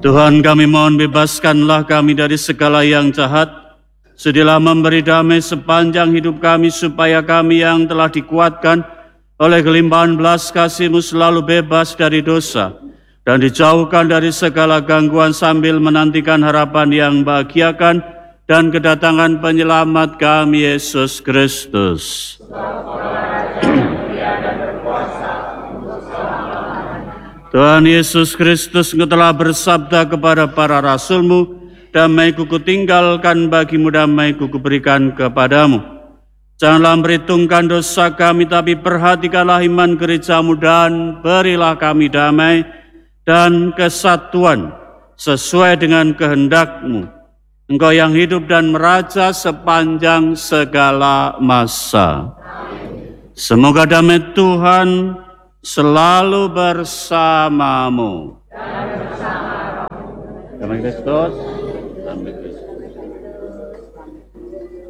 Tuhan, kami mohon bebaskanlah kami dari segala yang jahat. Sedialah memberi damai sepanjang hidup kami, supaya kami yang telah dikuatkan oleh kelimpahan belas kasih-Mu selalu bebas dari dosa dan dijauhkan dari segala gangguan, sambil menantikan harapan yang bahagiakan dan kedatangan penyelamat kami, Yesus Kristus. Tuhan Yesus Kristus, Engkau telah bersabda kepada para rasul-Mu, damai-Ku kutinggalkan bagimu, damai-Ku kuberikan kepadamu. Janganlah memperhitungkan dosa kami, tapi perhatikanlah iman gereja-Mu, dan berilah kami damai dan kesatuan sesuai dengan kehendak-Mu. Engkau yang hidup dan meraja sepanjang segala masa. Semoga damai Tuhan selalu bersamamu. Damai Kristus.